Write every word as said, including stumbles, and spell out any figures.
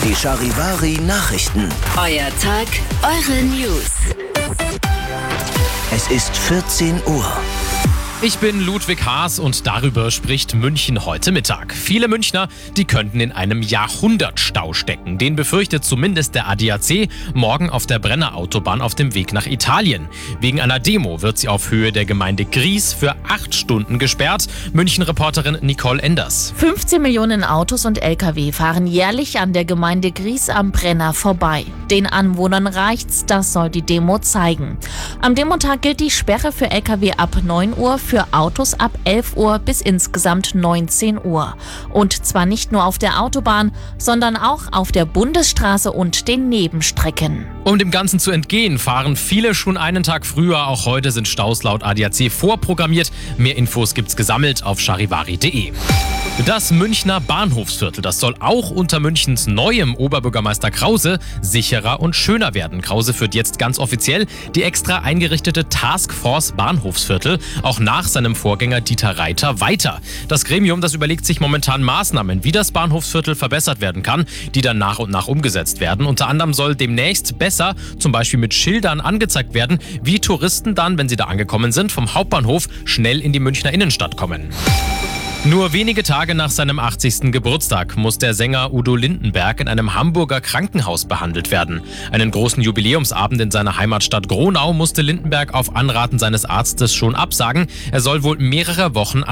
Die Charivari Nachrichten. Euer Tag, eure News. Es ist vierzehn Uhr. Ich bin Ludwig Haas und darüber spricht München heute Mittag. Viele Münchner, die könnten in einem Jahrhundertstau stecken. Den befürchtet zumindest der A D A C morgen auf der Brenner Autobahn auf dem Weg nach Italien. Wegen einer Demo wird sie auf Höhe der Gemeinde Gries für acht Stunden gesperrt. München-Reporterin Nicole Enders. fünfzehn Millionen Autos und L K W fahren jährlich an der Gemeinde Gries am Brenner vorbei. Den Anwohnern reicht's, das soll die Demo zeigen. Am Demotag gilt die Sperre für L K W ab neun Uhr, für Autos ab elf Uhr bis insgesamt neunzehn Uhr. Und zwar nicht nur auf der Autobahn, sondern auch auf der Bundesstraße und den Nebenstrecken. Um dem Ganzen zu entgehen, fahren viele schon einen Tag früher. Auch heute sind Staus laut A D A C vorprogrammiert. Mehr Infos gibt's gesammelt auf charivari punkt de. Das Münchner Bahnhofsviertel, das soll auch unter Münchens neuem Oberbürgermeister Krause sicherer und schöner werden. Krause führt jetzt ganz offiziell die extra eingerichtete Taskforce Bahnhofsviertel, auch nach seinem Vorgänger Dieter Reiter, weiter. Das Gremium, das überlegt sich momentan Maßnahmen, wie das Bahnhofsviertel verbessert werden kann, die dann nach und nach umgesetzt werden. Unter anderem soll demnächst besser, zum Beispiel mit Schildern, angezeigt werden, wie Touristen dann, wenn sie da angekommen sind, vom Hauptbahnhof schnell in die Münchner Innenstadt kommen. Nur wenige Tage nach seinem achtzigsten Geburtstag muss der Sänger Udo Lindenberg in einem Hamburger Krankenhaus behandelt werden. Einen großen Jubiläumsabend in seiner Heimatstadt Gronau musste Lindenberg auf Anraten seines Arztes schon absagen. Er soll wohl mehrere Wochen